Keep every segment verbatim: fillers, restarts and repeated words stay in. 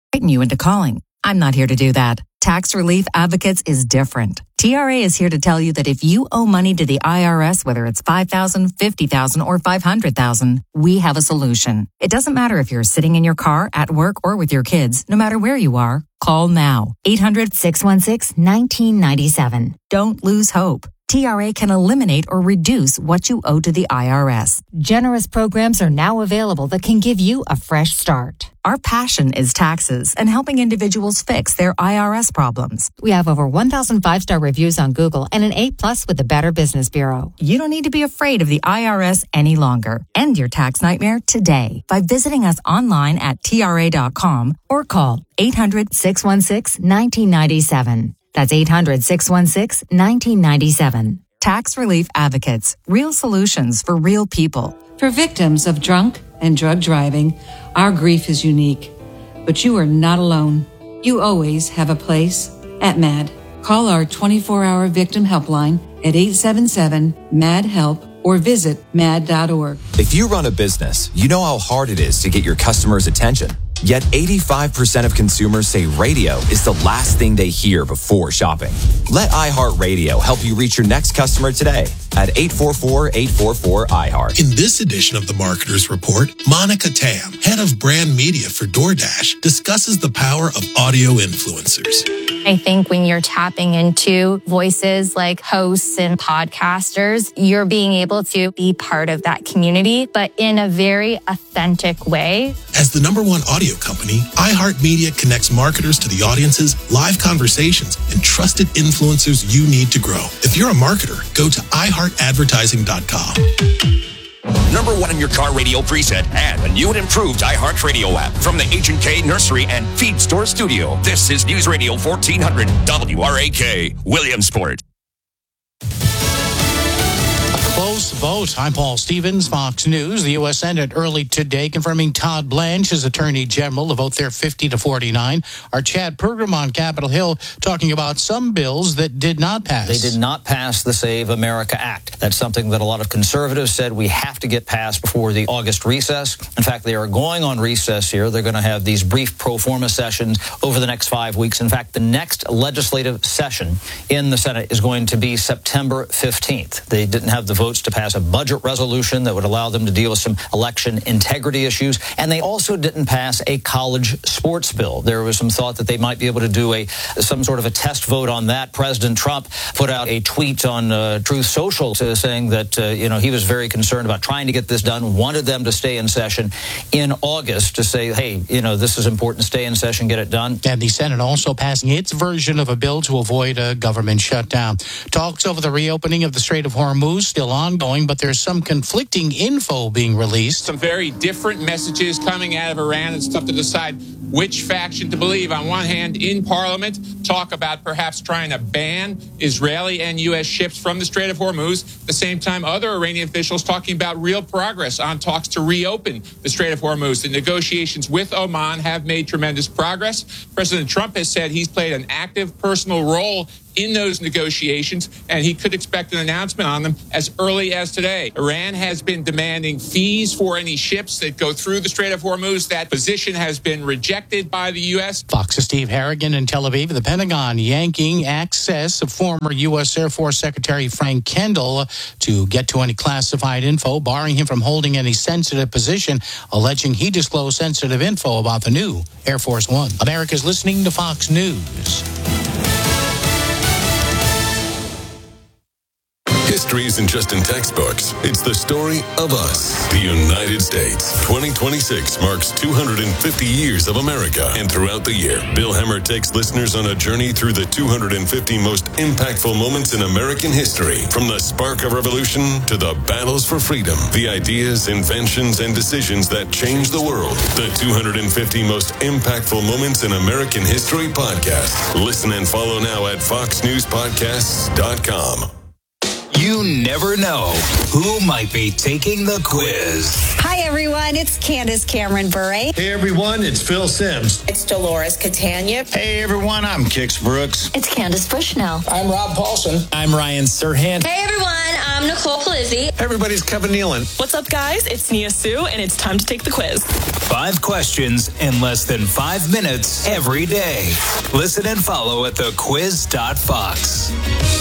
frighten you into calling. I'm not here to do that. Tax Relief Advocates is different. T R A is here to tell you that if you owe money to the I R S, whether it's five thousand dollars, fifty thousand dollars, or five hundred thousand dollars, we have a solution. It doesn't matter if you're sitting in your car, at work, or with your kids. No matter where you are, call now. eight hundred, six one six, one nine nine seven. Don't lose hope. T R A can eliminate or reduce what you owe to the I R S. Generous programs are now available that can give you a fresh start. Our passion is taxes and helping individuals fix their I R S problems. We have over one thousand five-star reviews on Google and an A plus with the Better Business Bureau. You don't need to be afraid of the I R S any longer. End your tax nightmare today by visiting us online at T R A dot com or call eight hundred, six one six, one nine nine seven. That's eight hundred, six one six, one nine nine seven. Tax Relief Advocates. Real solutions for real people. For victims of drunk and drug driving, our grief is unique. But you are not alone. You always have a place at M A D. Call our twenty-four hour victim helpline at eight seven seven, M A D, HELP or visit M A D dot org. If you run a business, you know how hard it is to get your customers' attention. Yet eighty-five percent of consumers say radio is the last thing they hear before shopping. Let iHeartRadio help you reach your next customer today at eight four four, eight four four, I heart. In this edition of the Marketer's Report, Monica Tam, head of brand media for DoorDash, discusses the power of audio influencers. I think when you're tapping into voices like hosts and podcasters, you're being able to be part of that community, but in a very authentic way. As the number one audio company, iHeartMedia connects marketers to the audiences, live conversations, and trusted influencers you need to grow. If you're a marketer, go to i heart advertising dot com. Number one in your car radio preset and a new and improved iHeartRadio app from the H and K Nursery and Feed Store Studio. This is News Radio fourteen hundred W R A K, Williamsport. Close vote. I'm Paul Stevens, Fox News. The U S Senate early today confirming Todd Blanche as Attorney General. The vote there fifty to forty-nine. Our Chad Pergram on Capitol Hill talking about some bills that did not pass. They did not pass the Save America Act. That's something that a lot of conservatives said we have to get passed before the August recess. In fact, they are going on recess here. They're going to have these brief pro forma sessions over the next five weeks. In fact, the next legislative session in the Senate is going to be September fifteenth. They didn't have the vote to pass a budget resolution that would allow them to deal with some election integrity issues. And they also didn't pass a college sports bill. There was some thought that they might be able to do a some sort of a test vote on that. President Trump put out a tweet on uh, Truth Social uh, saying that, uh, you know, he was very concerned about trying to get this done, wanted them to stay in session in August to say, hey, you know, this is important, stay in session, get it done. And the Senate also passing its version of a bill to avoid a government shutdown. Talks over the reopening of the Strait of Hormuz still ongoing, but there's some conflicting info being released. Some very different messages coming out of Iran. It's tough to decide which faction to believe. On one hand, in Parliament, talk about perhaps trying to ban Israeli and U S ships from the Strait of Hormuz. At the same time, other Iranian officials talking about real progress on talks to reopen the Strait of Hormuz. The negotiations with Oman have made tremendous progress. President Trump has said he's played an active personal role in those negotiations, and he could expect an announcement on them as early as today. Iran has been demanding fees for any ships that go through the Strait of Hormuz. That position has been rejected by the U S. Fox's Steve Harrigan in Tel Aviv. The Pentagon yanking access of former U S. Air Force Secretary Frank Kendall to get to any classified info, barring him from holding any sensitive position, alleging he disclosed sensitive info about the new Air Force One. America's listening to Fox News. History isn't just in textbooks. It's the story of us, the United States. twenty twenty-six marks two hundred fifty years of America. And throughout the year, Bill Hemmer takes listeners on a journey through the two hundred fifty most impactful moments in American history. From the spark of revolution to the battles for freedom, the ideas, inventions, and decisions that changed the world. The two hundred fifty most impactful moments in American history podcast. Listen and follow now at fox news podcasts dot com. You never know who might be taking the quiz. Hi, everyone. It's Candace Cameron Bure. Hey, everyone. It's Phil Sims. It's Dolores Catania. Hey, everyone. I'm Kix Brooks. It's Candace Bushnell. I'm Rob Paulson. I'm Ryan Serhant. Hey, everyone. I'm I'm Nicole Palizzi. Everybody's Kevin Nealon. What's up, guys? It's Nia Sue, and it's time to take the quiz. Five questions in less than five minutes every day. Listen and follow at the quiz dot fox.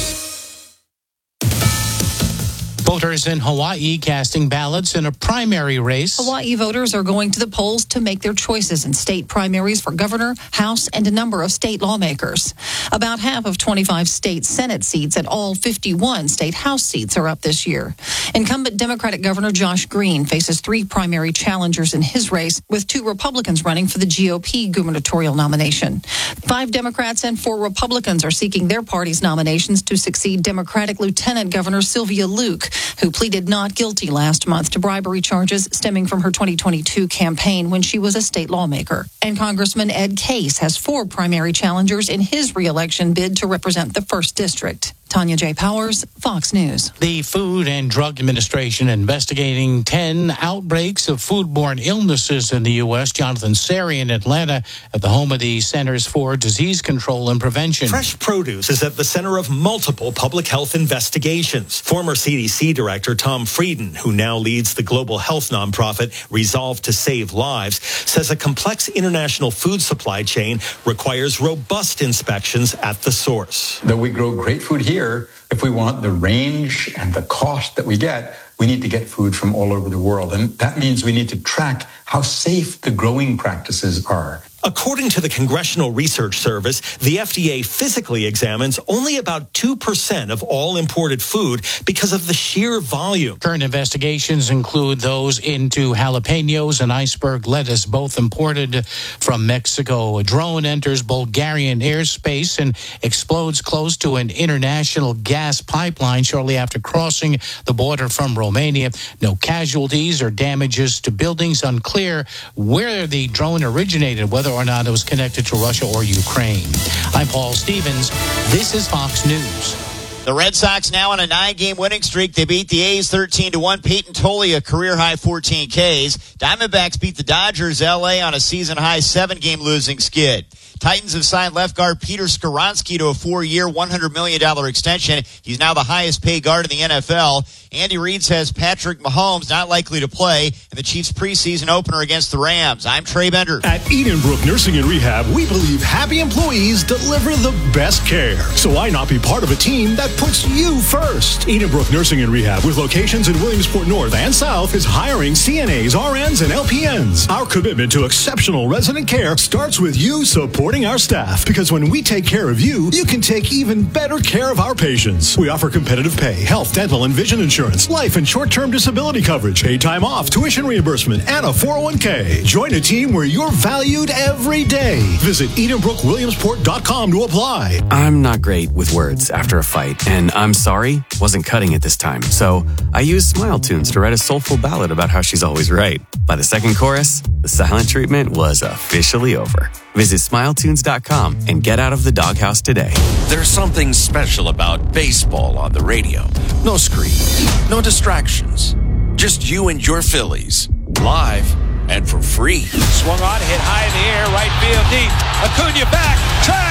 Voters in Hawaii casting ballots in a primary race. Hawaii voters are going to the polls to make their choices in state primaries for governor, House, and a number of state lawmakers. About half of twenty-five state Senate seats and all fifty-one state House seats are up this year. Incumbent Democratic Governor Josh Green faces three primary challengers in his race, with two Republicans running for the G O P gubernatorial nomination. Five Democrats and four Republicans are seeking their party's nominations to succeed Democratic Lieutenant Governor Sylvia Luke, who pleaded not guilty last month to bribery charges stemming from her twenty twenty-two campaign when she was a state lawmaker. And Congressman Ed Case has four primary challengers in his reelection bid to represent the first district. Tanya J. Powers, Fox News. The Food and Drug Administration investigating ten outbreaks of foodborne illnesses in the U S. Jonathan Seri in Atlanta at the home of the Centers for Disease Control and Prevention. Fresh produce is at the center of multiple public health investigations. Former C D C Director Tom Frieden, who now leads the global health nonprofit Resolve to Save Lives, says a complex international food supply chain requires robust inspections at the source. Though we grow great food here, if we want the range and the cost that we get, we need to get food from all over the world. And that means we need to track how safe the growing practices are. According to the Congressional Research Service, the F D A physically examines only about two percent of all imported food because of the sheer volume. Current investigations include those into jalapenos and iceberg lettuce, both imported from Mexico. A drone enters Bulgarian airspace and explodes close to an international gas pipeline shortly after crossing the border from Romania. No casualties or damages to buildings. Unclear where the drone originated, whether or not it was connected to Russia or Ukraine. I'm Paul Stevens. This is Fox News. The Red Sox now on a nine-game winning streak. They beat the A's thirteen to one. Peyton Tolley, a career-high fourteen Ks. Diamondbacks beat the Dodgers. L A on a season-high seven-game losing skid. Titans have signed left guard Peter Skoronski to a four-year, one hundred million dollars extension. He's now the highest-paid guard in the N F L. Andy Reid says Patrick Mahomes not likely to play in the Chiefs' preseason opener against the Rams. I'm Trey Bender. At Edenbrook Nursing and Rehab, we believe happy employees deliver the best care. So why not be part of a team that puts you first? Edenbrook Nursing and Rehab, with locations in Williamsport North and South, is hiring C N As, R Ns, and L P Ns. Our commitment to exceptional resident care starts with you supporting our staff, because when we take care of you, you can take even better care of our patients. We offer competitive pay, health, dental, and vision insurance, life and short-term disability coverage, paid time off, tuition reimbursement, and a four oh one k. Join a team where you're valued every day. Visit Edenbrook Williamsport dot com to apply. I'm not great with words after a fight, and I'm sorry wasn't cutting it this time. So I used Smile Tunes to write a soulful ballad about how she's always right. By the second chorus, the silent treatment was officially over. Visit Smile Tunes dot com and get out of the doghouse today. There's something special about baseball on the radio. No screen, no distractions. Just you and your Phillies, live and for free. Swung on, hit high in the air, right field deep. Acuna back, track,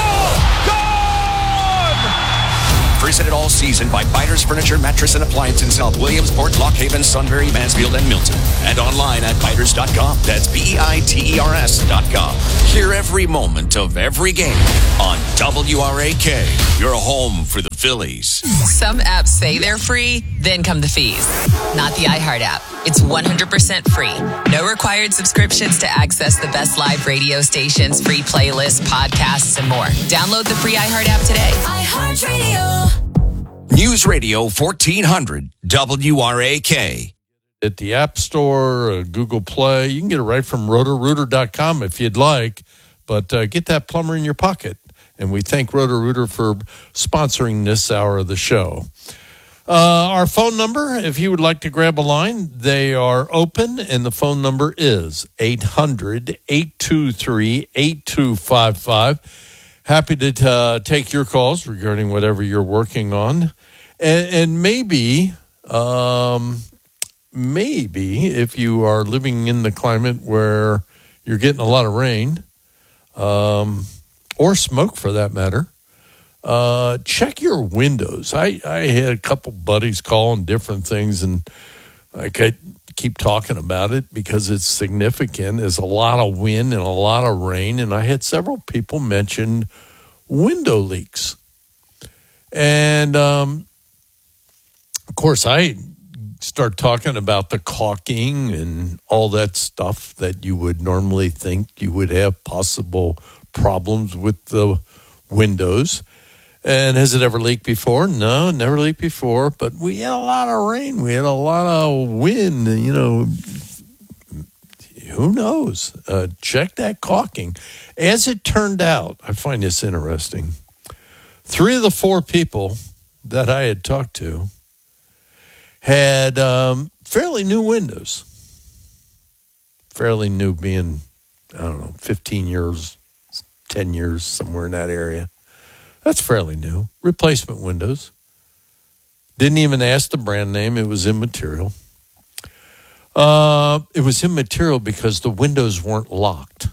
oh, gone! Presented all season by Biters Furniture, Mattress, and Appliance in South Williamsport, Lock Haven, Sunbury, Mansfield, and Milton. And online at biters dot com. That's B E I T E R S dot com. Hear every moment of every game on W R A K, your home for the Phillies. Some apps say they're free, then come the fees. Not the iHeart app. It's one hundred percent free. No required subscriptions to access the best live radio stations, free playlists, podcasts, and more. Download the free iHeart app today. iHeart Radio. News Radio fourteen hundred W R A K. At the App Store, uh, Google Play. You can get it right from roto rooter dot com if you'd like. But uh, get that plumber in your pocket. And we thank Roto-Rooter for sponsoring this hour of the show. Uh, our phone number, if you would like to grab a line, they are open, and the phone number is eight hundred, eight two three, eight two five five. Happy to uh, take your calls regarding whatever you're working on. And, and maybe, um, maybe if you are living in the climate where you're getting a lot of rain, um, or smoke for that matter, Uh, check your windows. I, I had a couple buddies calling different things, and I could keep talking about it because it's significant. There's a lot of wind and a lot of rain, and I had several people mention window leaks. And, um, of course, I start talking about the caulking and all that stuff that you would normally think you would have possible problems with the windows. And has it ever leaked before? No, never leaked before. But we had a lot of rain. We had a lot of wind. You know, who knows? Uh, check that caulking. As it turned out, I find this interesting. Three of the four people that I had talked to had um, fairly new windows. Fairly new being, I don't know, fifteen years, ten years, somewhere in that area. That's fairly new. Replacement windows. Didn't even ask the brand name. It was immaterial. Uh, it was immaterial because the windows weren't locked.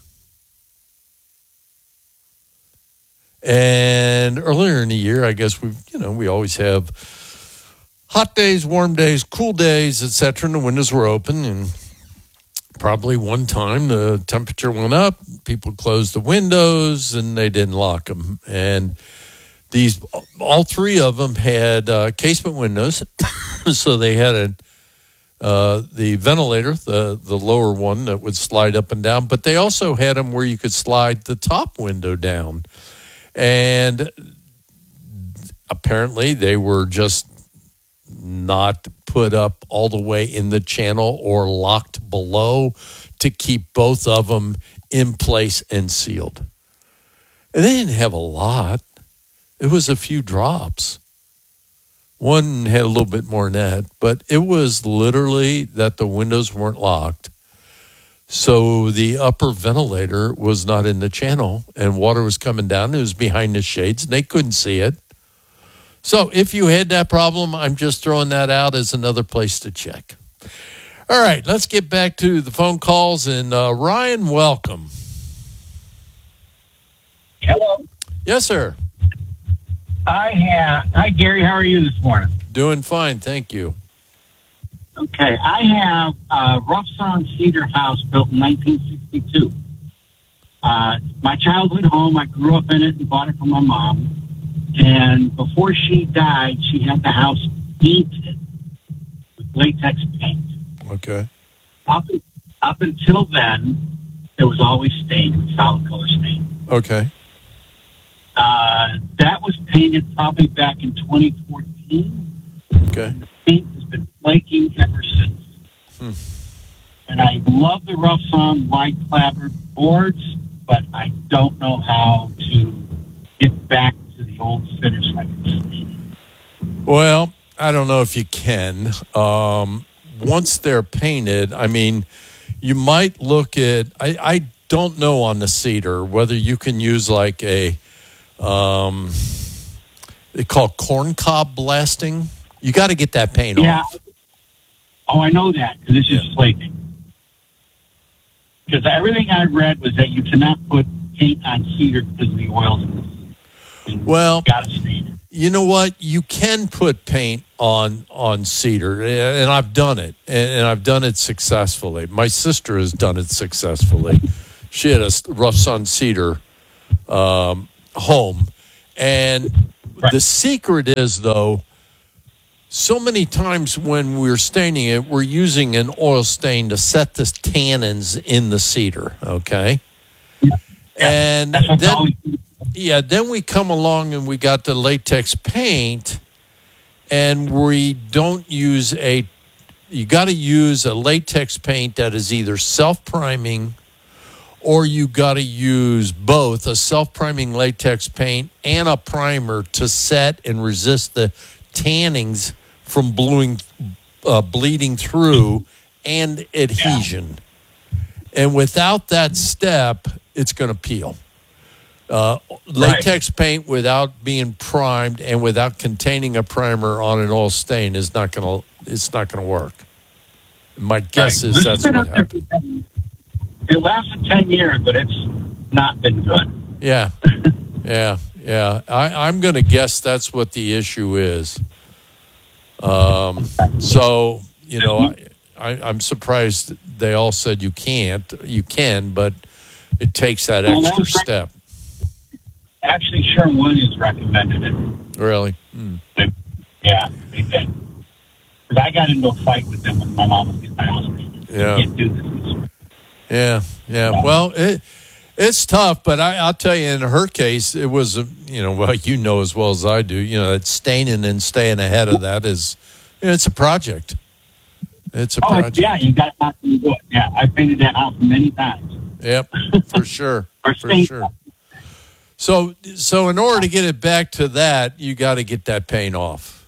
And earlier in the year, I guess we, you know, we always have hot days, warm days, cool days, et cetera, and the windows were open. And probably one time the temperature went up, people closed the windows, and they didn't lock them. And these, all three of them had uh, casement windows, so they had a uh, the ventilator, the the lower one that would slide up and down, but they also had them where you could slide the top window down. And apparently they were just not put up all the way in the channel or locked below to keep both of them in place and sealed. And they didn't have a lot. It was a few drops. One had a little bit more than that, but it was literally that the windows weren't locked. So the upper ventilator was not in the channel, and water was coming down. It was behind the shades, and they couldn't see it. So if you had that problem, I'm just throwing that out as another place to check. All right, let's get back to the phone calls. And uh, Ryan, welcome. Hello. Yes, sir. I have. Hi, Gary. How are you this morning? Doing fine, thank you. Okay, I have a rough sawn cedar house built in nineteen sixty-two. Uh, my childhood home, I grew up in it and bought it from my mom. And before she died, she had the house painted with latex paint. Okay. Up, up until then, it was always stained with solid color stain. Okay. Uh, that was painted probably back in twenty fourteen. Okay. And the paint has been flaking ever since. Hmm. And I love the rough sawn wide clapboard boards, but I don't know how to get back to the old finish like it's. Well, I don't know if you can. Um, once they're painted, I mean, you might look at, I, I don't know on the cedar whether you can use like a, um, they call corn cob blasting. You got to get that paint yeah. off. Oh, I know that because it's just flaking. Because everything I read was that you cannot put paint on cedar because of the oils. Well, got to stain it. You know what? You can put paint on on cedar, and I've done it, and I've done it successfully. My sister has done it successfully. She had a rough sawn cedar um, home, and right. The secret is, though, so many times when we're staining it, we're using an oil stain to set the tannins in the cedar, okay? Yeah. And then, yeah, then we come along and we got the latex paint, and we don't use a, you got to use a latex paint that is either self-priming or you got to use both, a self-priming latex paint and a primer to set and resist the tannings from blowing, uh, bleeding through and adhesion. Yeah. And without that step, it's going to peel. Uh, latex right. paint without being primed and without containing a primer on an oil stain is not going to, it's not going to work. My guess right. is that's what happened. It lasted ten years, but it's not been good. Yeah. Yeah. yeah. I, I'm going to guess that's what the issue is. Um, so, you know, I, I, I'm surprised they all said you can't. You can, but it takes that Well, extra that's right. step. Actually, Sherwin-Williams recommended it. Really? Hmm. They, yeah, they did. Because I got into a fight with them when my mom was in my house. Yeah. You can't do this. Yeah, yeah. Well, it it's tough, but I, I'll tell you, in her case, it was, a, you know, well, you know as well as I do, you know, that staining and staying ahead of that is, you know, it's a project. It's a Oh, project. yeah, you got to do it. Yeah, I painted that house many times. Yep, for sure, Or for stain- sure. So, so in order to get it back to that, you got to get that paint off.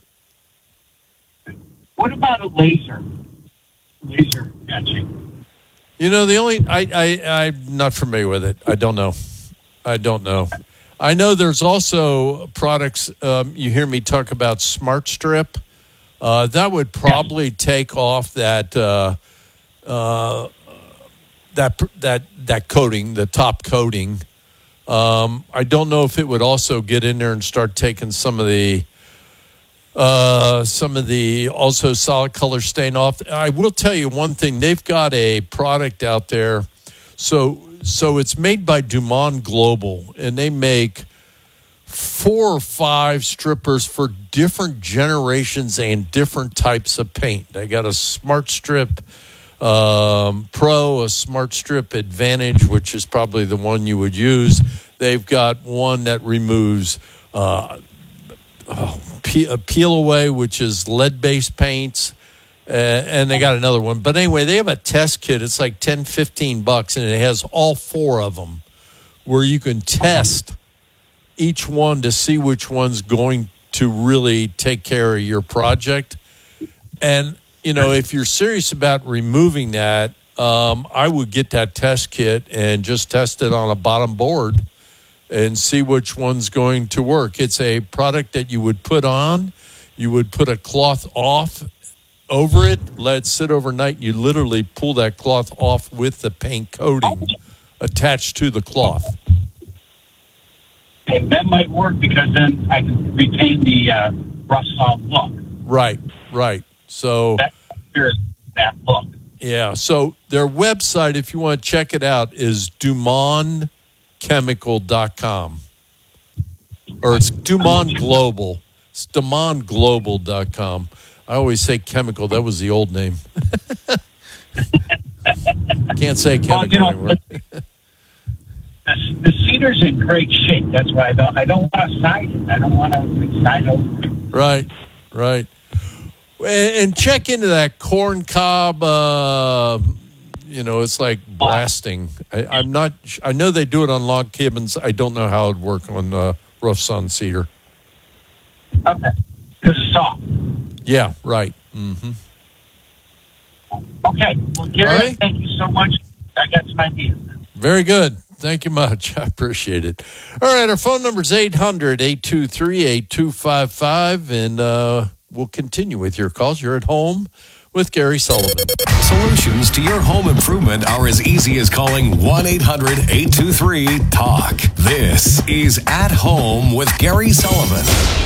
What about a laser? Laser etching. You know, the only I, I I'm not familiar with it. I don't know. I don't know. I know there's also products. Um, you hear me talk about Smart Strip. Uh, that would probably take off that uh, uh, that that that coating, the top coating. Um, I don't know if it would also get in there and start taking some of the uh, some of the also solid color stain off. I will tell you one thing: they've got a product out there. So so it's made by Dumont Global, and they make four or five strippers for different generations and different types of paint. They got a Smart Strip um, Pro, a Smart Strip Advantage, which is probably the one you would use. They've got one that removes uh, oh, pe- peel away, which is lead-based paints. Uh, and they got another one. But anyway, they have a test kit. It's like ten, fifteen bucks, and it has all four of them where you can test each one to see which one's going to really take care of your project. And, you know, if you're serious about removing that, um, I would get that test kit and just test it on a bottom board and see which one's going to work. It's a product that you would put on. You would put a cloth off over it, let it sit overnight. You literally pull that cloth off with the paint coating attached to the cloth. And that might work because then I can retain the uh, rough salt look. Right, right. So that, that look. Yeah. So their website, if you want to check it out, is dumont chemical dot com. Or it's Dumont Global. It's dumont global dot com. I always say chemical. That was the old name. Can't say chemical well, you know, anymore. The, the cedar's in great shape. That's why I don't. I don't want to side it. I don't want to side over it. Right, right. And, and check into that corn cob. Uh, you know, it's like blasting. I, I'm not. I know they do it on log cabins. I don't know how it'd work on uh, roofs on cedar. Okay, because it's soft. Yeah, right. Mm-hmm. Okay. Well, Gary, right. Thank you so much. I got some ideas. Very good. Thank you much. I appreciate it. All right, our phone number is eight hundred, eight two three, eight two five five, and uh, we'll continue with your calls. You're at home with Gary Sullivan. Solutions to your home improvement are as easy as calling one eight hundred, eight two three, talk. This is At Home with Gary Sullivan.